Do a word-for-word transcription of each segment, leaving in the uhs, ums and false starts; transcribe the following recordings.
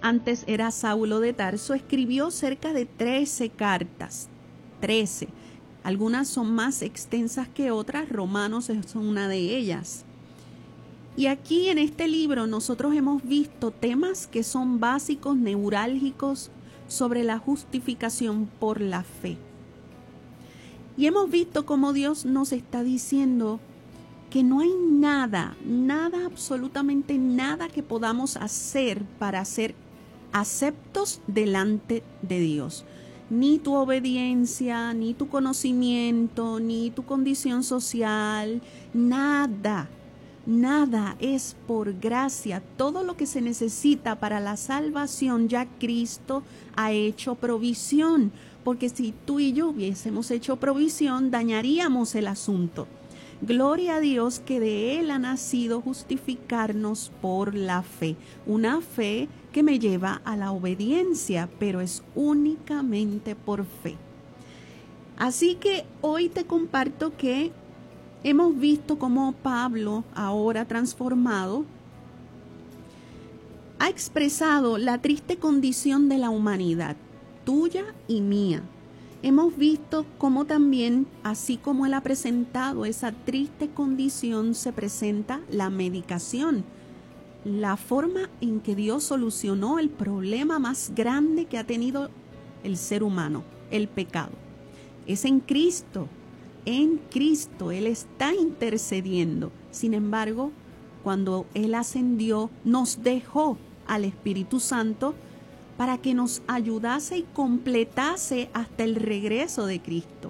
antes era Saulo de Tarso, escribió cerca de trece cartas, trece. Algunas son más extensas que otras, Romanos es una de ellas. Y aquí en este libro nosotros hemos visto temas que son básicos, neurálgicos, sobre la justificación por la fe. Y hemos visto cómo Dios nos está diciendo que no hay nada, nada, absolutamente nada que podamos hacer para ser aceptos delante de Dios. Ni tu obediencia, ni tu conocimiento, ni tu condición social, nada, nada es por gracia. Todo lo que se necesita para la salvación ya Cristo ha hecho provisión, porque si tú y yo hubiésemos hecho provisión, dañaríamos el asunto. Gloria a Dios que de Él ha nacido justificarnos por la fe, una fe que me lleva a la obediencia, pero es únicamente por fe. Así que hoy te comparto que hemos visto cómo Pablo, ahora transformado, ha expresado la triste condición de la humanidad, tuya y mía. Hemos visto cómo también, así como Él ha presentado esa triste condición, se presenta la medicación, la forma en que Dios solucionó el problema más grande que ha tenido el ser humano, el pecado. Es en Cristo, en Cristo, Él está intercediendo. Sin embargo, cuando Él ascendió, nos dejó al Espíritu Santo para que nos ayudase y completase hasta el regreso de Cristo.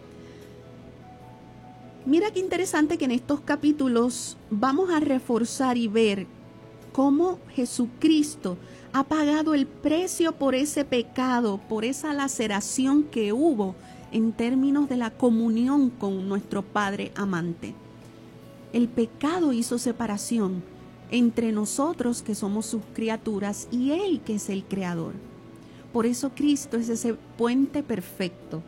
Mira qué interesante que en estos capítulos vamos a reforzar y ver cómo Jesucristo ha pagado el precio por ese pecado, por esa laceración que hubo en términos de la comunión con nuestro Padre amante. El pecado hizo separación entre nosotros que somos sus criaturas y Él que es el Creador. Por eso Cristo es ese puente perfecto.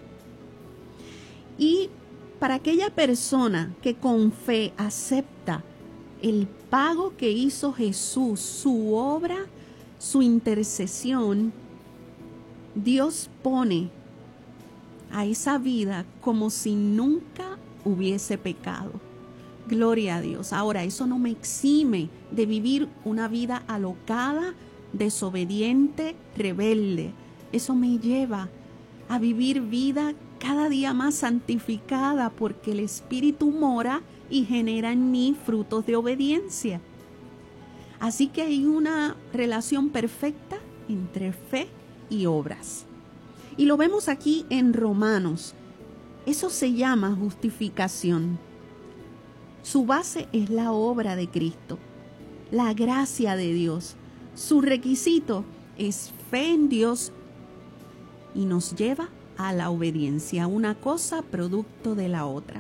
Y para aquella persona que con fe acepta el pago que hizo Jesús, su obra, su intercesión, Dios pone a esa vida como si nunca hubiese pecado. Gloria a Dios. Ahora, eso no me exime de vivir una vida alocada, desobediente, rebelde. Eso me lleva a vivir vida cada día más santificada, porque el Espíritu mora y genera en mí frutos de obediencia. Así que hay una relación perfecta entre fe y obras. Y lo vemos aquí en Romanos. Eso se llama justificación. Su base es la obra de Cristo, la gracia de Dios. Su requisito es fe en Dios y nos lleva a la obediencia, una cosa producto de la otra.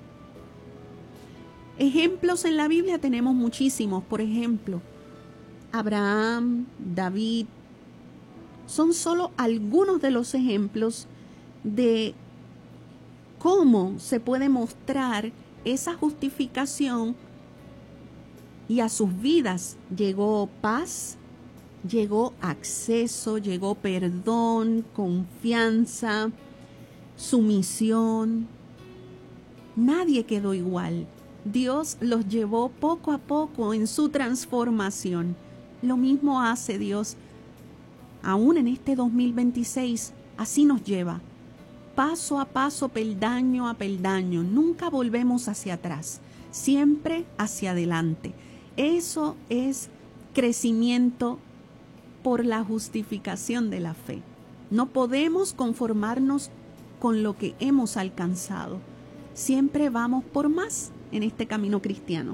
Ejemplos en la Biblia tenemos muchísimos. Por ejemplo, Abraham, David, son solo algunos de los ejemplos de cómo se puede mostrar esa justificación, y a sus vidas llegó paz, llegó acceso, llegó perdón, confianza, sumisión. Nadie quedó igual. Dios los llevó poco a poco en su transformación. Lo mismo hace Dios aún en este dos mil veintiséis. Así nos lleva, paso a paso, peldaño a peldaño. Nunca volvemos hacia atrás, siempre hacia adelante. Eso es crecimiento por la justificación de la fe. No podemos conformarnos con lo que hemos alcanzado. Siempre vamos por más en este camino cristiano.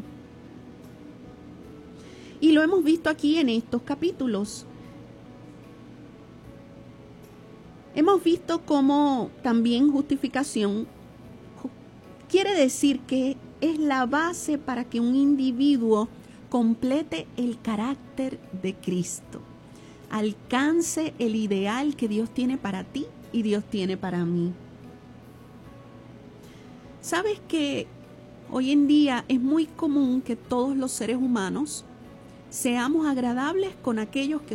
Y lo hemos visto aquí en estos capítulos. Hemos visto cómo también justificación quiere decir que es la base para que un individuo complete el carácter de Cristo, alcance el ideal que Dios tiene para ti y Dios tiene para mí. ¿Sabes que hoy en día es muy común que todos los seres humanos seamos agradables con aquellos que